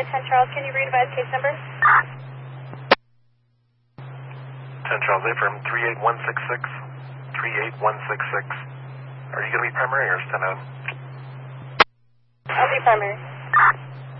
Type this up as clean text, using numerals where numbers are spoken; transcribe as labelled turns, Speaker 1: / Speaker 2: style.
Speaker 1: 10 Charles, can you re-advise case number?
Speaker 2: 10 Charles, affirm 38166. 38166. Are you going to be primary or stand out?
Speaker 1: I'll be primary.